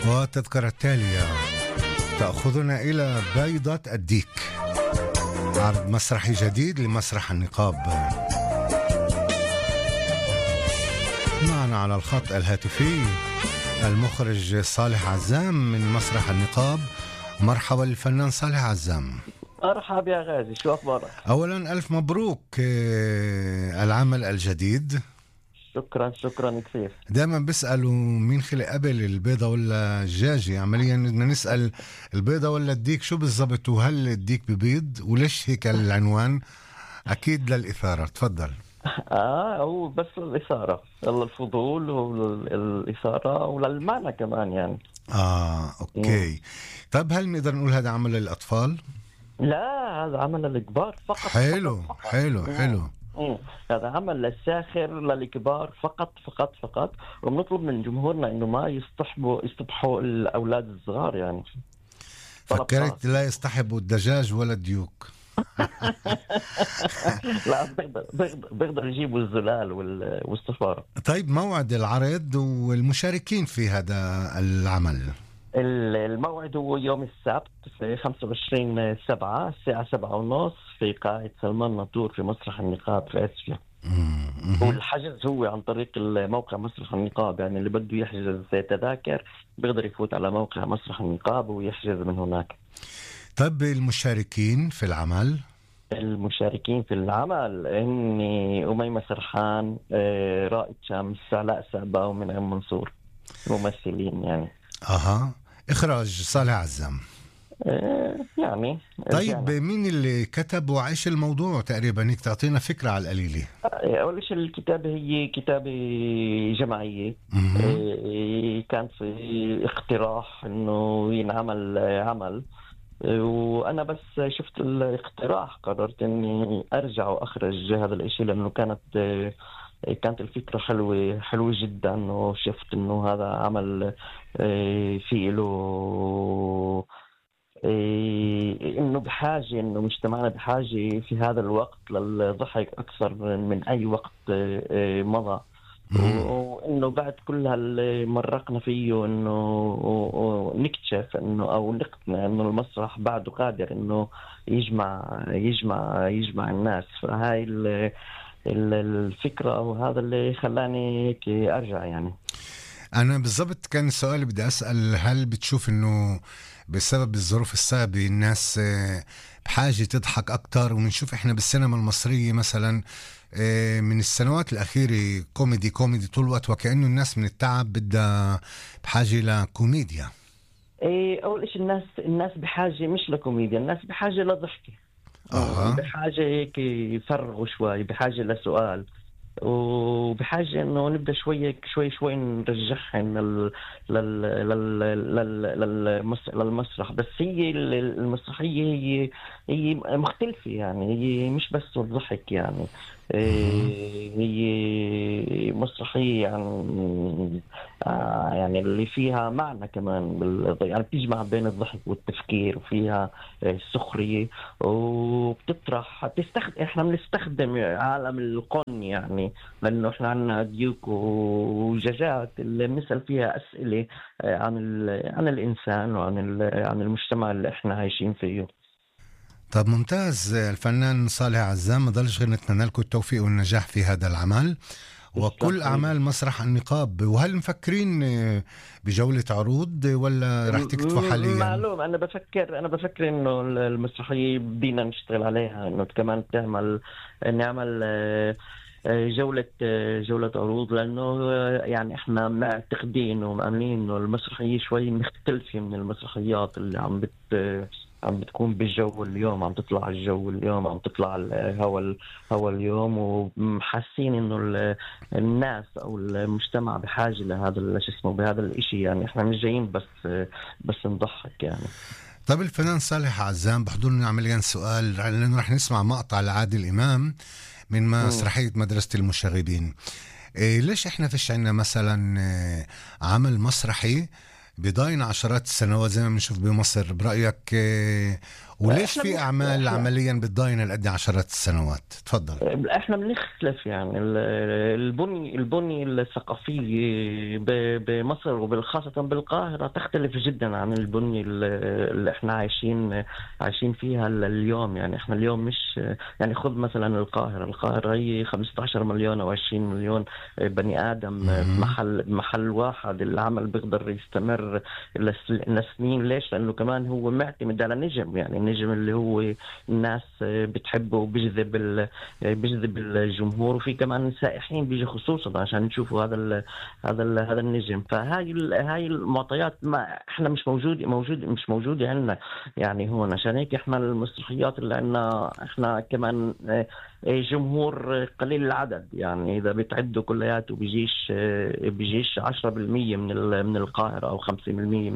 والتذكرة التالية تأخذنا إلى بيضة الديك، عرض مسرحي جديد لمسرح النقاب. معنا على الخط الهاتفي المخرج صالح عزام من مسرح النقاب. مرحبا للفنان صالح عزام. مرحبا يا غازي، شو أخبارك؟ أولا ألف مبروك العمل الجديد. شكرا كثير. دائما بيسألوا مين خلق قبل، البيضة ولا الدجاجة؟ عمليا بدنا نسأل البيضة ولا الديك شو بالضبط، وهل الديك ببيض وليش هيك العنوان؟ أكيد للإثارة. تفضل. هو بس الإثارة، الفضول والإثارة وللمعنى كمان يعني. أوكي. طيب هل نقدر نقول هذا عمل للأطفال؟ لا، هذا عمل للكبار فقط. حلو. هذا عمل للساخر للكبار فقط. وبنطلب من جمهورنا إنه ما يصطحبوا الأولاد الصغار يعني. فكرت لا يصطحبوا الدجاج ولا الديوك. لا، بيقدر يجيبوا الزلال والصفارة. طيب موعد العرض والمشاركين في هذا العمل؟ الموعد هو يوم السبت في 25/7 الساعة 7:30 في قاعة سلمان ناطور في مسرح النقاب في أسفيا. والحجز هو عن طريق الموقع مسرح النقاب، يعني اللي بده يحجز تذاكر بيقدر يفوت على موقع مسرح النقاب ويحجز من هناك. طيب المشاركين في العمل؟ المشاركين في العمل إني أميمة سرحان، رائد شمس، علاء سعبة ومن عم منصور، ممثلين يعني. إخراج صالح عزام. يعني. طيب مين اللي كتب وعيش الموضوع تقريبا؟ هيك تعطينا فكرة على القليلة. أول شيء الكتابة هي كتابة جماعية. كان في اقتراح إنه ينعمل عمل، وأنا بس شفت الاقتراح قررت إني أرجع وأخرج هذا الإشي، لأنه كانت الفكرة حلوة جدا، وشفت إنه هذا عمل فيه له إنه بحاجة، إنه مجتمعنا بحاجة في هذا الوقت للضحك أكثر من أي وقت مضى. وإنه بعد كل هاللي مرقنا فيه إنه نكتشف إنه أو نقتنع إنه المسرح بعده قادر إنه يجمع الناس. فهاي الفكرة وهذا اللي خلاني هيك أرجع يعني. أنا بالضبط كان السؤال بدي أسأل، هل بتشوف إنه بسبب الظروف الصعبة الناس بحاجة تضحك أكتر؟ ونشوف إحنا بالسينما المصرية مثلا من السنوات الأخيرة كوميدي طول الوقت، وكأنه الناس من التعب بدها بحاجة لكوميديا. أول إشي الناس بحاجة مش لكوميديا، الناس بحاجة لضحكة. بحاجة هيك يفرغوا شوي، بحاجة لسؤال، وبحاجة إنه نبدأ شوي نرجعهم للمسرح. بس هي المسرحية هي مختلفة يعني، هي مش بس الضحك يعني. هي مسرحية يعني اللي فيها معنى كمان، يعني بتجمع بين الضحك والتفكير، وفيها سخرية، وبتطرح احنا بنستخدم عالم القن يعني، لأنه احنا عنا ديوك وجاجات اللي بنسأل فيها أسئلة عن الإنسان وعن المجتمع اللي احنا عايشين فيه. طب ممتاز. الفنان صالح عزام، ما ضلش غير نتمنى لكم التوفيق والنجاح في هذا العمل وكل أعمال مسرح النقاب. وهل مفكرين بجولة عروض ولا رح تكتفوا حاليا؟ معلوم، أنا بفكر إنه المسرحية بدينا نشتغل عليها، إنه كمان نعمل جولة عروض، لأنه يعني إحنا معتقدين ومؤمنين إنه المسرحية شوي مختلفة من المسرحيات اللي عم بتكون بالجو اليوم، عم تطلع الجو اليوم، عم تطلع الهوا اليوم، وحاسين إنه الناس أو المجتمع بحاجة لهذا بهذا الإشي يعني. إحنا مش جايين بس نضحك يعني. طب الفنان صالح عزام، بحضرنا عمليا سؤال، لأنه رح نسمع مقطع لعادل إمام من مسرحية مدرسة المشاغبين. ليش إحنا فيش عنا مثلا عمل مسرحي بضاين عشرات السنوات زي ما بنشوف بمصر برأيك؟ وليش في أعمال عمليا بتضاين لقد عشرات السنوات؟ تفضل. احنا بنختلف يعني البنية الثقافية بمصر وبالخاصة بالقاهرة تختلف جدا عن البنية اللي احنا عايشين فيها اليوم. يعني احنا اليوم مش يعني خذ مثلا القاهرة هي 15 مليون او 20 مليون بني ادم محل واحد. العمل بيقدر يستمر لسنين. ليش؟ لانه كمان هو معتمد على نجم، يعني النجم اللي هو الناس بتحبه وبيجذب الجمهور، وفي كمان سائحين بيجي خصوصا عشان يشوفوا هذا النجم. فهاي المعطيات ما احنا مش موجودة عندنا يعني هون. عشان هيك احنا المسرحيات اللي عندنا احنا كمان جمهور قليل العدد. يعني اذا بتعدوا كلياته بيجيش 10% من القاهرة او 5%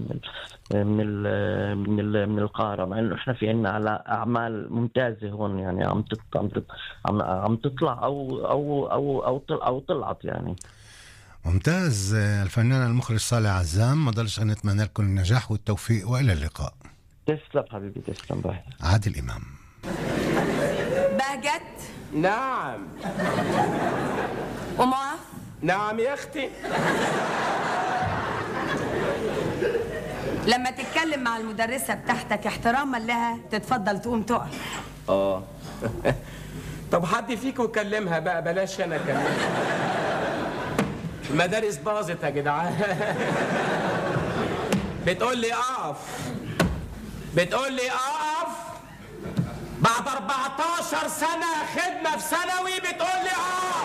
من القاهرة، مع انه احنا في عنا على اعمال ممتازة هون يعني عم تطلع او طلعت يعني. ممتاز. الفنان المخرج صالح عزام، ما ضلش أن نتمنى لكم النجاح والتوفيق وإلى اللقاء. تسلم حبيبي، تسلم. باي. عادل إمام. بهجت؟ نعم. ومعاف؟ نعم يا اختي. لما تتكلم مع المدرسة بتاعتك احتراما لها تتفضل تقوم تقف. طب حد فيكم كلمها بقى، بلاش انا اكلمها. المدارس باظت يا جدعان. بتقول لي اقف بعد 14 سنة خدمة في ثانوي بتقول لي اقف.